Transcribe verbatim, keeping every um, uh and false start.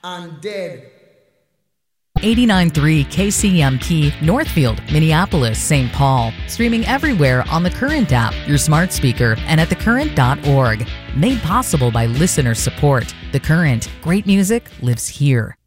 and dead. eighty-nine point three K C M P, Northfield, Minneapolis, Saint Paul. Streaming everywhere on the Current app, your smart speaker, and at the current dot org. Made possible by listener support. The Current. Great music lives here.